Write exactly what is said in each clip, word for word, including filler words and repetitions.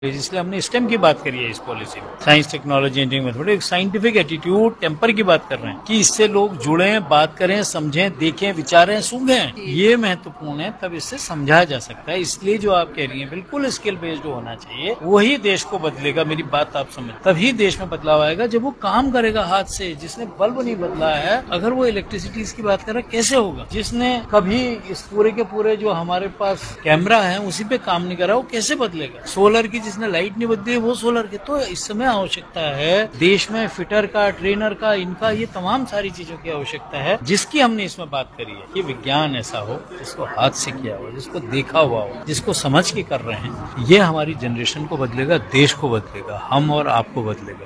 इसलिए हमने स्टेम की बात करी है इस पॉलिसी में। Science, technology, engineering, mathematics, scientific attitude, temper की बात कर रहे हैं कि इससे लोग जुड़ें, बात करें, समझें, देखें, विचारें, सूंघें। ये महत्वपूर्ण है, तब इससे समझा जा सकता है। इसलिए जो आप कह रही हैं बिल्कुल स्किल बेस्ड होना चाहिए, वही देश को बदलेगा। मेरी बात आप समझ, तभी देश में बदलाव आएगा जब वो काम करेगा हाथ से। जिसने बल्ब नहीं बदला है, अगर वो इलेक्ट्रिसिटी की बात कर रहा है, कैसे होगा? जिसने कभी इस पूरे के पूरे जो हमारे पास कैमरा है उसी पे काम नहीं करा, वो कैसे बदलेगा? सोलर की जिसने लाइट नहीं बदली, वो सोलर के। तो इस समय आवश्यकता है देश में फिटर का, ट्रेनर का, इनका, ये तमाम सारी चीजों की आवश्यकता है, जिसकी हमने इसमें बात करी है कि विज्ञान ऐसा हो जिसको हाथ से किया हो, जिसको देखा हुआ हो, जिसको समझ के कर रहे हैं। ये हमारी जनरेशन को बदलेगा, देश को बदलेगा, हम और आपको बदलेगा।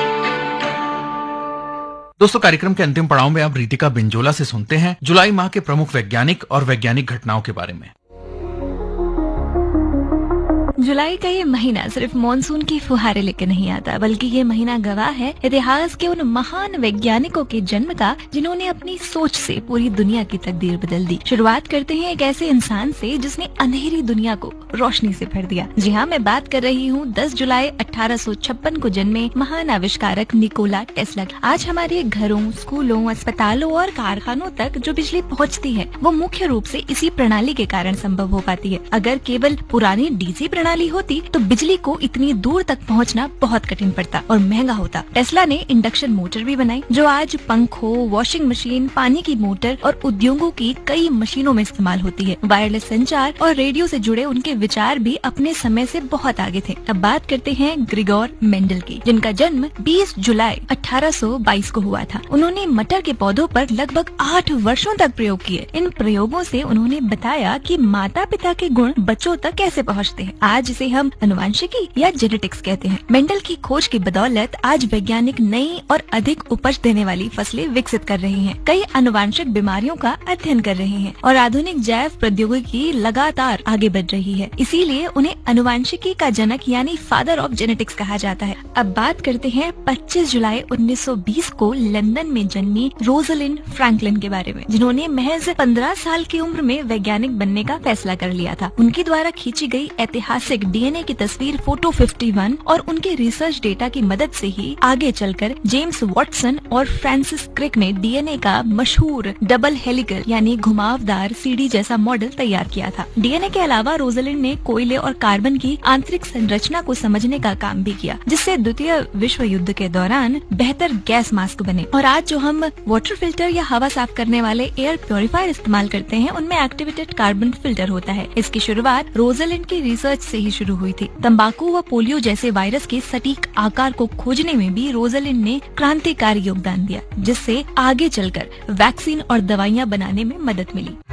दोस्तों, कार्यक्रम के अंतिम पड़ाव में अब रितिका बिंजोला से सुनते हैं जुलाई माह के प्रमुख वैज्ञानिक और वैज्ञानिक घटनाओं के बारे में। जुलाई का ये महीना सिर्फ मॉनसून की फुहारे लेके नहीं आता, बल्कि ये महीना गवाह है इतिहास के उन महान वैज्ञानिकों के जन्म का जिन्होंने अपनी सोच से पूरी दुनिया की तकदीर बदल दी। शुरुआत करते हैं एक ऐसे इंसान से जिसने अंधेरी दुनिया को रोशनी से भर दिया। जी हाँ, मैं बात कर रही हूँ दस जुलाई अठारह सौ छप्पन को जन्मे महान आविष्कारक निकोला टेस्ला। आज हमारे घरों, स्कूलों, अस्पतालों और कारखानों तक जो बिजली पहुँचती है, वो मुख्य रूप से इसी प्रणाली के कारण संभव हो पाती है। अगर केवल पुरानी डीसी प्रणाली होती तो बिजली को इतनी दूर तक पहुंचना बहुत कठिन पड़ता और महंगा होता। टेस्ला ने इंडक्शन मोटर भी बनाई, जो आज पंखों, वॉशिंग मशीन, पानी की मोटर और उद्योगों की कई मशीनों में इस्तेमाल होती है। वायरलेस संचार और रेडियो से जुड़े उनके विचार भी अपने समय से बहुत आगे थे। अब बात करते हैं ग्रिगोर मेंडल की, जिनका जन्म बीस जुलाई अठारह सौ बाईस को हुआ था। उन्होंने मटर के पौधों पर लगभग आठ वर्षों तक प्रयोग किए। इन प्रयोगों से उन्होंने बताया कि माता पिता के गुण बच्चों तक कैसे पहुँचते हैं। आज जिसे हम अनुवांशिकी या जेनेटिक्स कहते हैं। मेंडल की खोज की बदौलत आज वैज्ञानिक नई और अधिक उपज देने वाली फसलें विकसित कर रहे हैं, कई अनुवांशिक बीमारियों का अध्ययन कर रहे हैं और आधुनिक जैव प्रौद्योगिकी लगातार आगे बढ़ रही है। इसीलिए उन्हें अनुवांशिकी का जनक यानी फादर ऑफ जेनेटिक्स कहा जाता है। अब बात करते हैं पच्चीस जुलाई उन्नीस सौ बीस को लंदन में जन्मी रोजलिंड फ्रैंकलिन के बारे में, जिन्होंने महज पंद्रह साल की उम्र में वैज्ञानिक बनने का फैसला कर लिया था। उनके द्वारा खींची गई ऐतिहासिक डीएनए की तस्वीर फोटो इक्यावन और उनके रिसर्च डेटा की मदद से ही आगे चलकर जेम्स वॉटसन और फ्रांसिस क्रिक ने डीएनए का मशहूर डबल हेलिकल यानी घुमावदार सीढ़ी जैसा मॉडल तैयार किया था। डीएनए के अलावा रोजलिंड ने कोयले और कार्बन की आंतरिक संरचना को समझने का काम भी किया, जिससे द्वितीय विश्व युद्ध के दौरान बेहतर गैस मास्क बने। और आज जो हम वाटर फिल्टर या हवा साफ करने वाले एयर प्योरीफायर इस्तेमाल करते हैं, उनमें एक्टिवेटेड कार्बन फिल्टर होता है। इसकी शुरुआत रोजलिंड की रिसर्च से ही शुरू हुई थी। तंबाकू व पोलियो जैसे वायरस के सटीक आकार को खोजने में भी रोजलिंड ने क्रांतिकारी योगदान दिया, जिससे आगे चलकर वैक्सीन और दवाइयां बनाने में मदद मिली।